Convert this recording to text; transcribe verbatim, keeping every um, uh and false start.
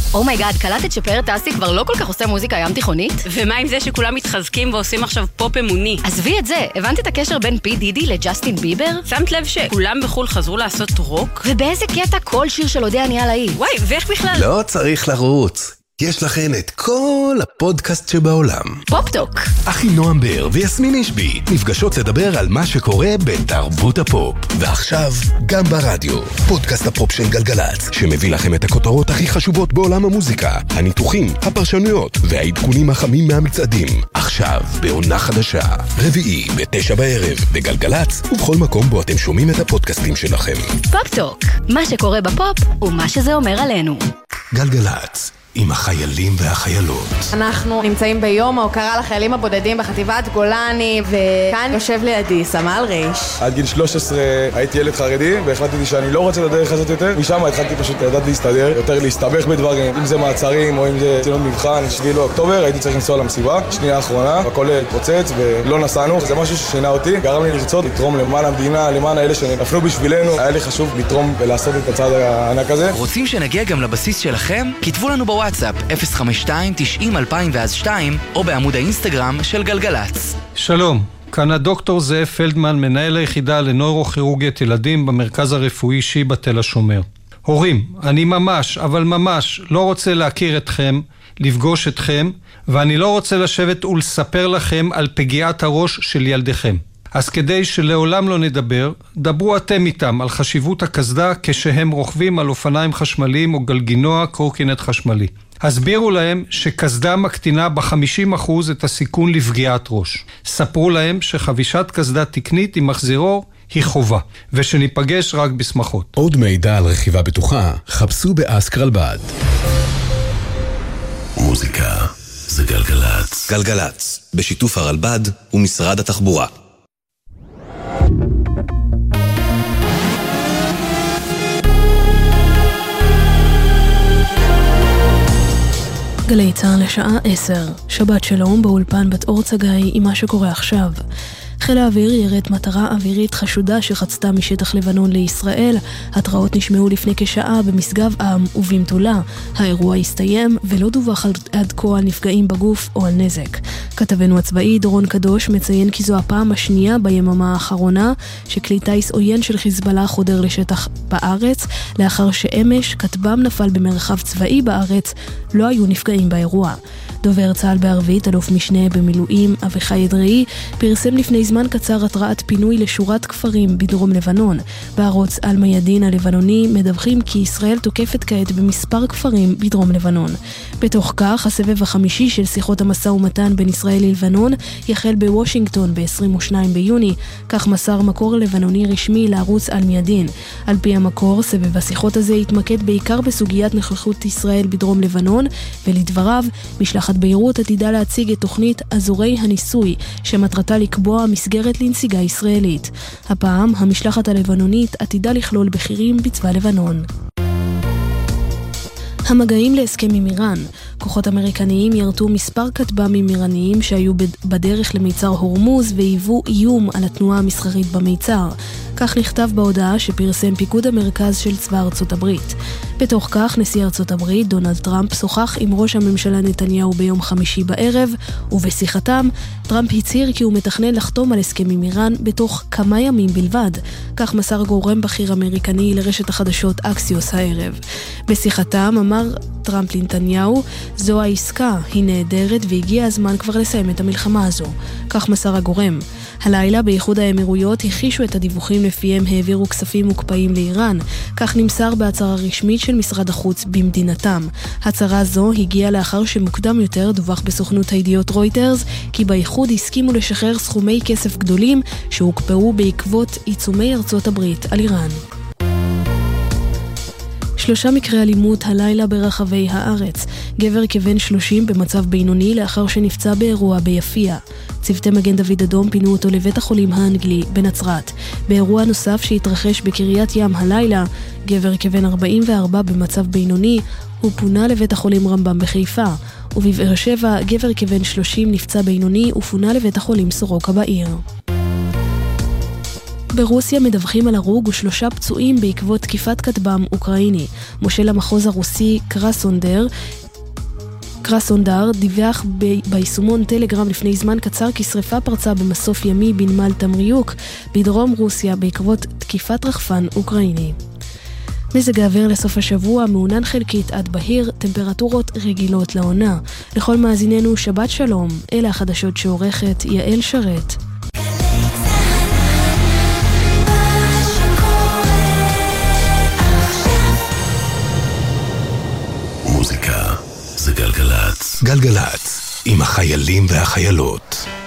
אומייגאד, קלטת שפרט טסי כבר לא כל כך עושה מוזיקה ים תיכונית? ומה עם זה שכולם מתחזקים ועושים עכשיו פופ אמוני? עזבי את זה, הבנת את הקשר בין פי דידי לג'סטין ביבר? שמת לב שכולם בחול חזרו לעשות רוק? ובאיזה קטע כל שיר של אודה נהיה להיט? וואי, ואיך בכלל? לא צריך לרוץ. יש לכן את כל הפודקאסט שבעולם. פופ-טוק. אחי נועם בר ויסמין אישבי נפגשות לדבר על מה שקורה בתרבות הפופ. ועכשיו, גם ברדיו, פודקאסט הפופ של גלגלץ, שמביא לכם את הכותרות הכי חשובות בעולם המוזיקה, הניתוחים, הפרשנויות והעדכונים החמים מהמצעדים. עכשיו, בעונה חדשה, רביעי בתשע בערב, בגלגלץ, ובכל מקום בו אתם שומעים את הפודקאסטים שלכם. פופ-טוק. מה שקורה בפופ ומה שזה אומר עלינו. גלגלץ. עם החיילים והחיילות. אנחנו נמצאים ביום ההוקרה לחיילים הבודדים בחטיבת גולני, וכאן יושב לידי סמל ריש. עד גיל שלוש עשרה הייתי ילד חרדי, והחלטתי שאני לא רוצה לדרך הזאת יותר. משם התחלתי פשוט לדעת להסתדר, יותר להסתבך בדברים, אם זה מעצרים או אם זה ציונות מבחן. שביעי לאוקטובר הייתי צריך לנסוע למסיבה, שנייה האחרונה, הכל התפוצץ ולא נסענו. זה משהו ששינה אותי, גרם לי לרצות לתרום למען המדינה, למען האלה שנפנו בשבילנו. היה לי חשוב לתרום ולעשות את הצעד הענק הזה. רוצים שנגיע גם לבסיס שלכם? כתבו לנו בוואטסאפ אפס חמש שתיים תשעים אלפיים ואז שתיים או בעמוד האינסטגרם של גלגלץ. שלום, כאן הדוקטור זאב פלדמן, מנהל היחידה לנוירוכירורגית ילדים במרכז הרפואי שיבא תל השומר. הורים, אני ממש, אבל ממש לא רוצה להכיר אתכם, לפגוש אתכם, ואני לא רוצה לשבת ולספר לכם על פגיעת הראש של ילדיכם. אז כדי שלעולם לא נדבר, דברו אתם איתם על חשיבות הקסדה כשהם רוכבים על אופניים חשמליים או גלגינוע קורקינט חשמלי. הסבירו להם שקסדה מקטינה ב-חמישים אחוז את הסיכון לפגיעת ראש. ספרו להם שחבישת קסדה תקנית עם מחזירור היא חובה, ושניפגש רק בשמחות. עוד מידע על רכיבה בטוחה, חפשו באסק רלב"ד. מוזיקה זה גלגלץ. גלגלץ, בשיתוף הרלב"ד ומשרד התחבורה. גלי צהר לשעה עשר, שבת שלום באולפן בת אור צגאי עם מה שקורה עכשיו. חיל האוויר ירט מטרה אווירית חשודה שחצתה משטח לבנון לישראל. התראות נשמעו לפני כשעה במשגב עם ובמטולה. האירוע הסתיים ולא דווח עד כה על נפגעים בגוף או על נזק. כתבנו הצבאי דורון קדוש מציין כי זו הפעם השנייה ביממה האחרונה שכלי טייס עוין של חיזבאללה חודר לשטח בארץ, לאחר שאמש כטב"ם נפל במרחב צבאי בארץ. לא היו נפגעים באירוע. דובר צה"ל בערבית, אלוף משנה במילואים אביחי אדרעי, פרסם לפני זמן קצר התראת פינוי לשורת כפרים בדרום לבנון. בערוץ אל-מיאדין הלבנוני מדווחים כי ישראל תוקפת כעת במספר כפרים בדרום לבנון. בתוך כך, הסבב החמישי של שיחות המשא ומתן בין ישראל ללבנון יחל בוושינגטון ב-עשרים ושניים ביוני, כך מסר מקור לבנוני רשמי לערוץ אל-מיאדין. על פי המקור, סבב השיחות הזה יתמקד בעיקר בסוגיית נוכחות ישראל בדרום לבנון, ולדבריו, משלחת ביירות עתידה להציג את תוכנית אזורי הניסוי, שמטרתה לקבוע מסגרת לנסיגה ישראלית. הפעם, המשלחת הלבנונית עתידה לכלול בכירים בצבא לבנון. המגעים להסכם עם איראן. כוחות אמריקניים ירתו מספר כטב"מים איראניים שהיו בדרך למיצר הורמוז והיוו איום על התנועה המסחרית במיצר. כך נכתב בהודעה שפרסם פיקוד המרכז של צבא ארצות הברית. בתוך כך, נשיא ארצות הברית דונלד טראמפ שוחח עם ראש הממשלה נתניהו ביום חמישי בערב, ובשיחתם טראמפ הצהיר כי הוא מתכנן לחתום על הסכם עם איראן בתוך כמה ימים בלבד. כך מסר גורם בכיר אמריקני לרשת החדשות אקסיוס הערב. בשיחתם אמר טראמפ לנתניהו, זו העסקה, היא נהדרת והגיע הזמן כבר לסיים את המלחמה הזו. כך מסר הגורם. הלילה באיחוד האמירויות הכישו את הדיווחים לפיהם העבירו כספים מוקפאים לאיראן. כך נמסר בהצהרה רשמית של משרד החוץ במדינתם. הצהרה זו הגיעה לאחר שמוקדם יותר דווח בסוכנות הידיעות רויטרס כי באיחוד הסכימו לשחרר סכומי כסף גדולים שהוקפאו בעקבות עיצומי ארצות הברית על איראן. שלושה מקרי אלימות הלילה ברחבי הארץ. גבר כבן שלושים במצב בינוני לאחר שנפצע באירוע ביפיע. צוותי מגן דוד אדום פינו אותו לבית החולים האנגלי בנצרת. באירוע נוסף שהתרחש בקריית ים הלילה, גבר כבן ארבעים וארבע במצב בינוני, הוא פונה לבית החולים רמב"ם בחיפה. ובבאר שבע, גבר כבן שלושים נפצע בינוני ופונה לבית החולים סורוקה בעיר. ברוסיה מדווחים על הרוג ושלושה פצועים בעקבות תקיפת כטב"ם אוקראיני. מושל המחוז הרוסי קרסונדר קרסונדר דיווח ביישומון טלגרם לפני זמן קצר כי שריפה פרצה במסוף ימי בנמל תמריוק בדרום רוסיה בעקבות תקיפת רחפן אוקראיני. מזג האוויר לסוף השבוע מעונן חלקית עד בהיר, טמפרטורות רגילות לעונה. לכל מאזיננו שבת שלום, אלה החדשות שעורכת יעל שרת. מוזיקה זה גלגלצ. גלגלצ, עם החיילים והחיילות.